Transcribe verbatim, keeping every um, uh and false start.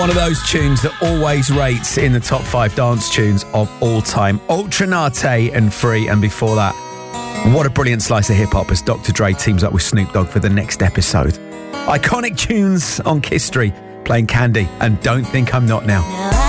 One of those tunes that always rates in the top five dance tunes of all time. Ultra Nate and Free, and before that, what a brilliant slice of hip-hop as Doctor Dre teams up with Snoop Dogg for the next episode. Iconic tunes on Kiss Street, playing Candy and Don't Think I'm Not Now.